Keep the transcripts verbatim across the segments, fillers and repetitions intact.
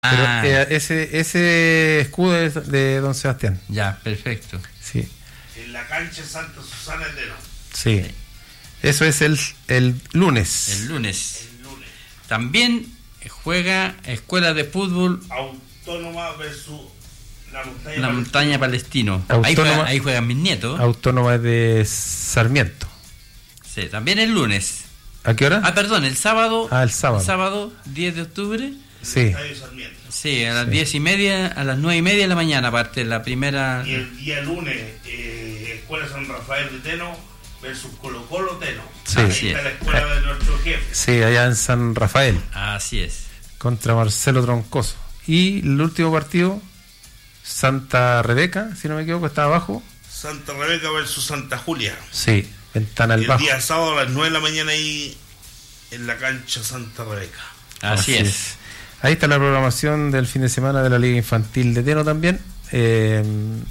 Pero Ah, eh, ese ese escudo es de Don Sebastián. ya, perfecto. Sí, En la cancha Santa Susana de Teno. sí. Eso es el, el lunes. El lunes. El lunes. También juega Escuela de Fútbol Autónoma versus la montaña. La Montaña Palestino. Ahí Autónoma. juegan, ahí juegan mis nietos. Autónoma de Sarmiento. Sí, también el lunes. ¿A qué hora? Ah, perdón, el sábado. Ah, el sábado. El sábado, diez de octubre. Sí. Estadio Sarmiento. Sí, a las Sí. diez y media, a las nueve y media de la mañana, aparte la primera. Y el día lunes, eh, Escuela San Rafael de Teno versus Colo Colo Teno. Sí. Ahí Así está es. la escuela de nuestro jefe. Sí, allá en San Rafael, Así es. contra Marcelo Troncoso. Y el último partido, Santa Rebeca, si no me equivoco, está abajo. Santa Rebeca versus Santa Julia. Sí, Ventana al El Bajo. día sábado a las nueve de la mañana ahí en la cancha Santa Rebeca. Así, Así es. Ahí está la programación del fin de semana de la Liga Infantil de Teno también. Eh,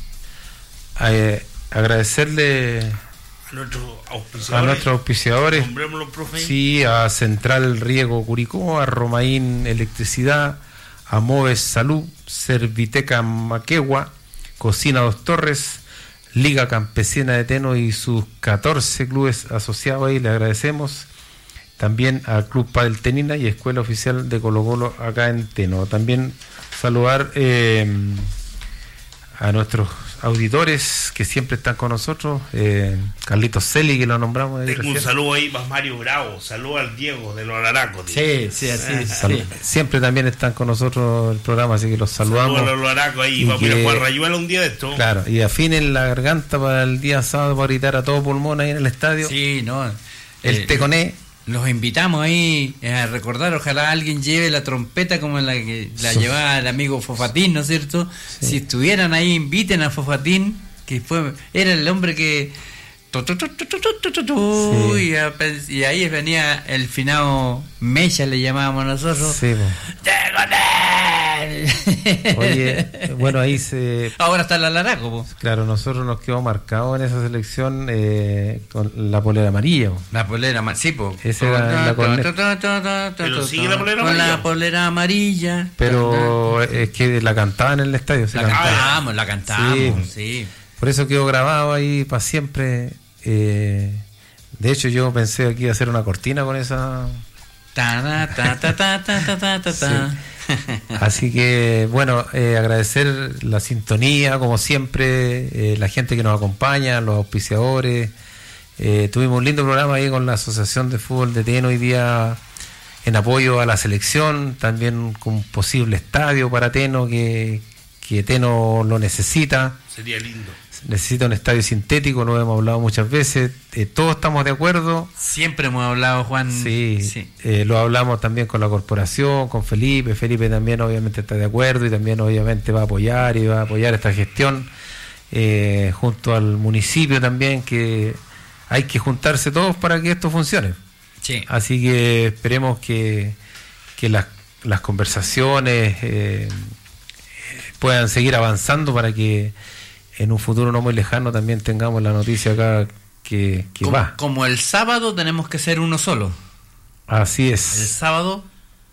eh, agradecerle A nuestros a auspiciadores. nuestros auspiciadores. Nombrémoslo, profe. Sí, a Central Riego Curicó, a Romaín Electricidad, a Moves Salud, Serviteca Maquegua, Cocina Dos Torres, Liga Campesina de Teno y sus catorce clubes asociados ahí, le agradecemos. También al Club Padel Tenina y Escuela Oficial de Colo Colo acá en Teno. También saludar eh, a nuestros auditores que siempre están con nosotros, eh, Carlitos Celi, que lo nombramos ahí Tengo un recién. saludo ahí para Mario Bravo. Saludo al Diego de los Araracos. Sí, sí, así es. Sal- Sí. Siempre también están con nosotros el programa, así que los saludamos. Saludos a los Araracos ahí. Y Vamos a ir a que- jugar Rayuela un día de esto. Claro, y afinen la garganta para el día sábado para gritar a todo pulmón ahí en el estadio. Sí, no. El eh, teconé. Los invitamos ahí a recordar, ojalá alguien lleve la trompeta como la que la Sí. llevaba el amigo Fofatín, ¿no es cierto? Sí. Si estuvieran ahí, inviten a Fofatín, que fue era el hombre que... tu, tu, tu, tu, tu, tu, tu, tu, Sí. y, a- y ahí venía el finado Mecha, le llamábamos nosotros. Sí, po. ¡Teconel! Oye, bueno, ahí se... Ahora está la Laraco, po. Claro, nosotros nos quedamos marcados en esa selección eh, con la polera amarilla. Po. La polera amarilla, sí, po. Esa era la corneta. Pero sigue la polera Con la amarilla. polera amarilla. Pero es que la cantaban en el estadio. Se La cantaba. cantamos, la cantamos, Sí. sí. Por eso quedó grabado ahí para siempre. Eh, de hecho, yo pensé aquí hacer una cortina con esa... Ta, ta, ta, ta, ta, ta, ta, ta, ta. Así que, bueno, eh, agradecer la sintonía, como siempre, eh, la gente que nos acompaña, los auspiciadores. Eh, tuvimos un lindo programa ahí con la Asociación de Fútbol de Teno hoy día en apoyo a la selección, también con un posible estadio para Teno, que, que Teno lo necesita. Sería lindo. Necesita un estadio sintético, lo hemos hablado muchas veces. Eh, todos estamos de acuerdo. Siempre hemos hablado, Juan. Sí, sí. eh, lo hablamos también con la corporación, con Felipe. Felipe también obviamente está de acuerdo y también obviamente va a apoyar y va a apoyar esta gestión eh, junto al municipio también, que hay que juntarse todos para que esto funcione. Sí. Así que esperemos que, que las, las conversaciones eh, puedan seguir avanzando para que en un futuro no muy lejano también tengamos la noticia acá que, que como, va. como el sábado tenemos que ser uno solo. Así El es. sábado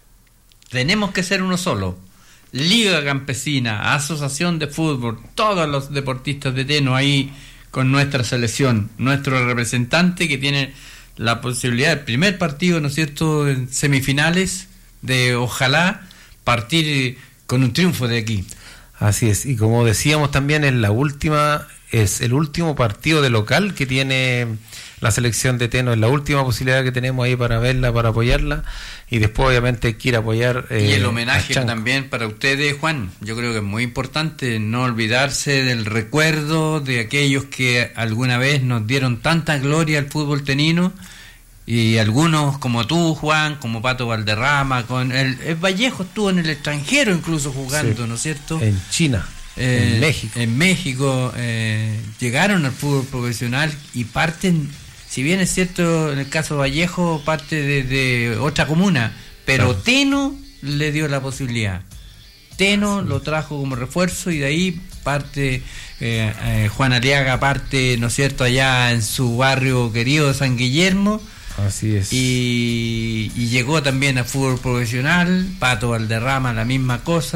tenemos que ser uno solo. Liga Campesina, Asociación de Fútbol, todos los deportistas de Teno ahí con nuestra selección, nuestro representante que tiene la posibilidad del primer partido, ¿no es cierto?, en semifinales, de ojalá partir con un triunfo de aquí. Así es, y como decíamos también, es la última, es el último partido de local que tiene la selección de Teno, es la última posibilidad que tenemos ahí para verla, para apoyarla, y después obviamente hay que ir a apoyar eh, y el a homenaje Chanco. también para ustedes, Juan. Yo creo que es muy importante no olvidarse del recuerdo de aquellos que alguna vez nos dieron tanta gloria al fútbol tenino, y algunos como tú, Juan, como Pato Valderrama, con el, el Vallejo estuvo en el extranjero incluso jugando, Sí. ¿no es cierto? En China, Eh, en México. En México eh, llegaron al fútbol profesional y parten, si bien es cierto en el caso de Vallejo, parte de, de otra comuna, pero Claro. Teno le dio la posibilidad. Teno lo trajo como refuerzo y de ahí parte eh, eh, Juan Aliaga, parte, ¿no es cierto?, allá en su barrio querido de San Guillermo, Así es. Y, y llegó también a fútbol profesional, Pato Valderrama la misma cosa.